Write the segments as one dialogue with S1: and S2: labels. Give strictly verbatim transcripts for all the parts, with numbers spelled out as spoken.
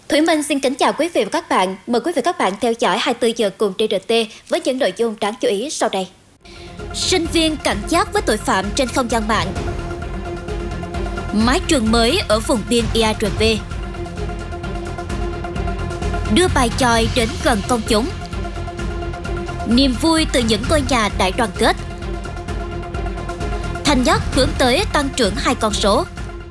S1: Thủy Minh xin kính chào quý vị và các bạn. Mời quý vị và các bạn theo dõi hai mươi tư giờ cùng đê rờ tê với những nội dung đáng chú ý sau đây. Sinh viên cảnh giác với tội phạm trên không gian mạng. Mái trường mới ở vùng biên i a rờ vê. Đưa bài chòi đến gần công chúng. Niềm vui từ những ngôi nhà đại đoàn kết. Thành Nhất hướng tới tăng trưởng hai con số.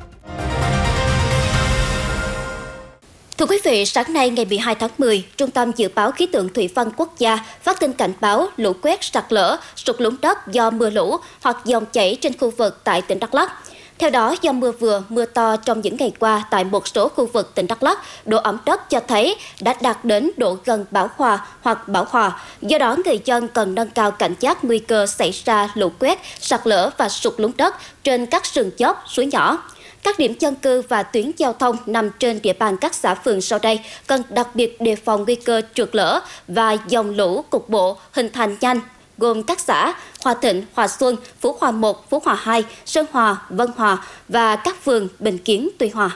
S1: Thưa quý vị, sáng nay ngày mười hai tháng mười, Trung tâm Dự báo Khí tượng Thủy văn Quốc gia phát tin cảnh báo lũ quét, sạt lở, sụt lún đất do mưa lũ hoặc dòng chảy trên khu vực tại tỉnh Đắk Lắk. Theo đó, do mưa vừa, mưa to trong những ngày qua tại một số khu vực tỉnh Đắk Lắk, độ ẩm đất cho thấy đã đạt đến độ gần bão hòa hoặc bão hòa. Do đó, người dân cần nâng cao cảnh giác nguy cơ xảy ra lũ quét, sạt lở và sụt lún đất trên các sườn dốc, suối nhỏ. Các điểm dân cư và tuyến giao thông nằm trên địa bàn các xã phường sau đây cần đặc biệt đề phòng nguy cơ trượt lở và dòng lũ cục bộ hình thành nhanh, gồm các xã Hòa Thịnh, Hòa Xuân, Phú Hòa một, Phú Hòa hai, Sơn Hòa, Vân Hòa và các phường Bình Kiến, Tuy Hòa.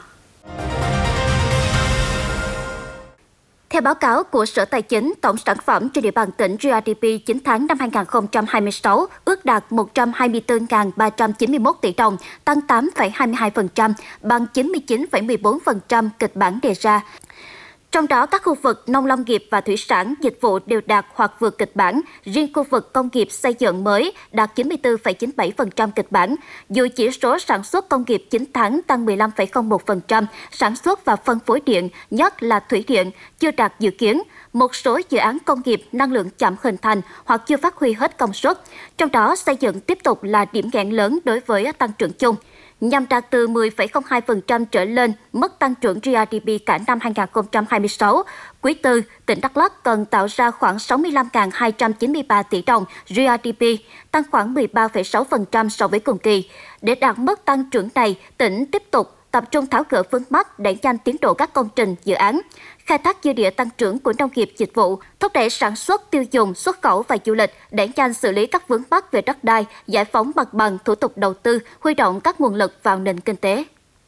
S1: Theo báo cáo của Sở Tài chính, tổng sản phẩm trên địa bàn tỉnh giê đê pê chín tháng năm hai nghìn không trăm hai mươi sáu ước đạt một trăm hai mươi tư nghìn ba trăm chín mươi mốt tỷ đồng, tăng tám phẩy hai mươi hai phần trăm, bằng chín mươi chín phẩy mười bốn phần trăm kịch bản đề ra. Trong đó, các khu vực nông lâm nghiệp và thủy sản, dịch vụ đều đạt hoặc vượt kịch bản. Riêng khu vực công nghiệp xây dựng mới đạt chín mươi tư phẩy chín mươi bảy phần trăm kịch bản. Dù chỉ số sản xuất công nghiệp chín tháng tăng mười lăm phẩy không một phần trăm, sản xuất và phân phối điện, nhất là thủy điện, chưa đạt dự kiến. Một số dự án công nghiệp năng lượng chậm hình thành hoặc chưa phát huy hết công suất. Trong đó, xây dựng tiếp tục là điểm nghẽn lớn đối với tăng trưởng chung. Nhằm đạt từ mười phẩy không hai phần trăm trở lên mức tăng trưởng giê đê pê cả năm hai nghìn không trăm hai mươi sáu, quý tư, tỉnh Đắk Lắk cần tạo ra khoảng sáu mươi lăm nghìn hai trăm chín mươi ba tỷ đồng giê đê pê, tăng khoảng mười ba phẩy sáu phần trăm so với cùng kỳ. Để đạt mức tăng trưởng này, tỉnh tiếp tục tập trung tháo gỡ vướng mắc, đẩy nhanh tiến độ các công trình, dự án, khai thác dư địa tăng trưởng của nông nghiệp dịch vụ, thúc đẩy sản xuất, tiêu dùng, xuất khẩu và du lịch, đẩy nhanh xử lý các vướng mắc về đất đai, giải phóng mặt bằng, thủ tục đầu tư, huy động các nguồn lực vào nền kinh tế.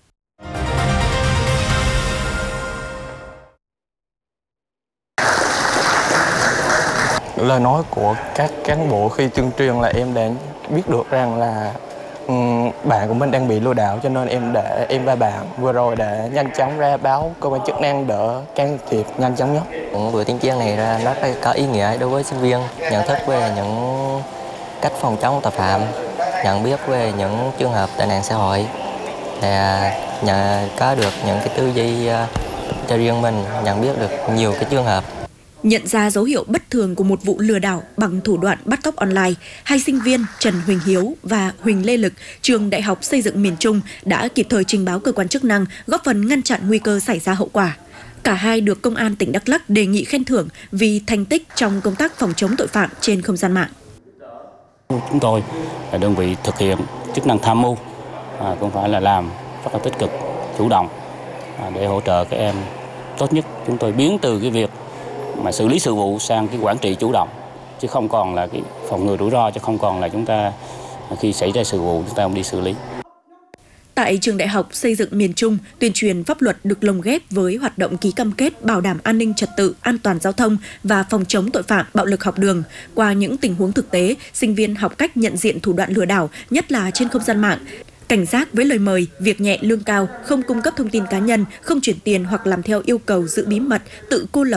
S2: Lời nói của các cán bộ khi tuyên truyền là em đã biết được rằng là um, bạn của mình đang bị lừa đảo, cho nên em để em và bạn vừa rồi đã nhanh chóng ra báo cơ quan chức năng đỡ can thiệp nhanh chóng nhất.
S3: Buổi tuyên truyền này ra rất có ý nghĩa đối với sinh viên, nhận thức về những cách phòng chống tội phạm, nhận biết về những trường hợp tai nạn xã hội, để nhận có được những cái tư duy cho riêng mình, nhận biết được nhiều cái trường hợp.
S4: Nhận ra dấu hiệu bất thường của một vụ lừa đảo bằng thủ đoạn bắt cóc online, hai sinh viên Trần Huỳnh Hiếu và Huỳnh Lê Lực, trường Đại học Xây dựng miền Trung đã kịp thời trình báo cơ quan chức năng, góp phần ngăn chặn nguy cơ xảy ra hậu quả. Cả hai được Công an tỉnh Đắk Lắk đề nghị khen thưởng vì thành tích trong công tác phòng chống tội phạm trên không gian mạng.
S5: Chúng tôi là đơn vị thực hiện chức năng tham mưu, à, cũng phải là làm rất là tích cực, chủ động à, để hỗ trợ các em tốt nhất. Chúng tôi biến từ cái việc mà xử lý sự vụ sang cái quản trị chủ động, chứ không còn là cái phòng ngừa rủi ro, chứ không còn là chúng ta khi xảy ra sự vụ chúng ta không đi xử lý.
S4: Tại trường Đại học Xây dựng miền Trung, tuyên truyền pháp luật được lồng ghép với hoạt động ký cam kết bảo đảm an ninh trật tự, an toàn giao thông và phòng chống tội phạm bạo lực học đường. Qua những tình huống thực tế, sinh viên học cách nhận diện thủ đoạn lừa đảo, nhất là trên không gian mạng. Cảnh giác với lời mời, việc nhẹ lương cao, không cung cấp thông tin cá nhân, không chuyển tiền hoặc làm theo yêu cầu giữ bí mật, tự cô lập